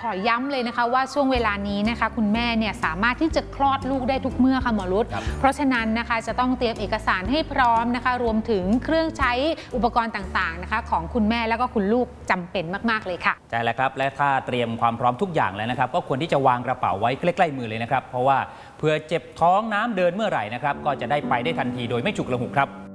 ขอย้ำเลยนะคะว่าช่วงเวลานี้นะคะคุณแม่เนี่ยสามารถที่จะคลอดลูกได้ทุกเมื่อค่ะหมอรุตเพราะฉะนั้นนะคะจะต้องเตรียมเอกสารให้พร้อมนะคะรวมถึงเครื่องใช้อุปกรณ์ต่างๆนะคะของคุณแม่แล้วก็คุณลูกจำเป็นมากๆเลยค่ะใช่แล้วครับและถ้าเตรียมความพร้อมทุกอย่างแล้วนะครับก็ควรที่จะวางกระเป๋าไว้ใกล้ๆมือเลยนะครับเพราะว่าเผื่อเจ็บท้องน้ำเดินเมื่อไหร่นะครับก็จะได้ไปได้ทันทีโดยไม่ฉุกละหุกครับ